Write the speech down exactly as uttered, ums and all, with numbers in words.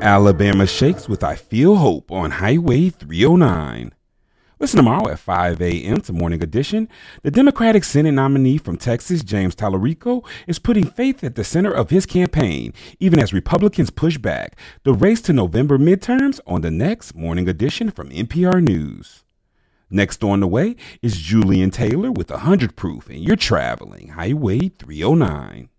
Alabama shakes with I Feel Hope on Highway three oh nine. Listen tomorrow at five a.m. to Morning Edition. The Democratic Senate nominee from Texas, James Tallarico, is putting faith at the center of his campaign, even as Republicans push back. The race to November midterms on the next Morning Edition from N P R News. Next on the way is Julian Taylor with one hundred proof, and you're traveling Highway three oh nine.